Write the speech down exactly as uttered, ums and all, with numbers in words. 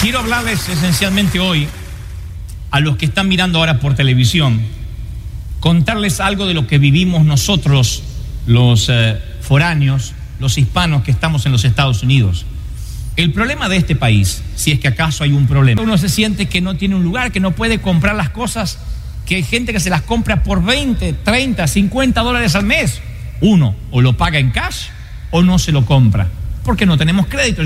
Quiero hablarles esencialmente hoy a los que están mirando ahora por televisión, contarles algo de lo que vivimos nosotros, los eh, foráneos, los hispanos que estamos en los Estados Unidos. El problema de este país, si es que acaso hay un problema, uno se siente que no tiene un lugar, que no puede comprar las cosas, que hay gente que se las compra por veinte, treinta, cincuenta dólares al mes. Uno o lo paga en cash o no se lo compra, porque no tenemos crédito.